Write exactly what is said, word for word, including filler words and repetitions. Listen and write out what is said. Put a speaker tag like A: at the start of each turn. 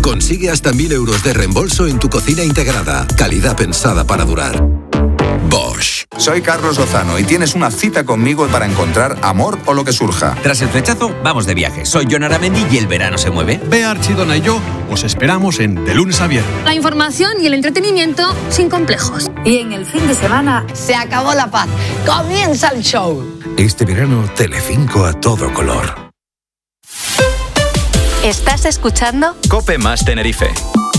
A: Consigue hasta mil euros de reembolso en tu cocina integrada. Calidad pensada para durar. Bosch.
B: Soy Carlos Lozano y tienes una cita conmigo para encontrar amor o lo que surja.
C: Tras el flechazo, vamos de viaje. Soy Jon Aramendi y el verano se mueve.
D: Bea Archidona y yo os esperamos en De Lunes a Viernes.
E: La información y el entretenimiento sin complejos.
F: Y en el fin de semana se acabó la paz. Comienza el show.
A: Este verano, Telecinco a todo color.
G: ¿Estás escuchando?
H: Cope más Tenerife.